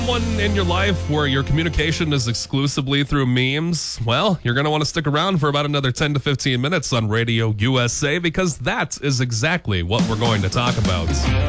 One in your life where your communication is exclusively through memes, well, you're going to want to stick around for about another 10 to 15 minutes on Radio USA because that is exactly what we're going to talk about.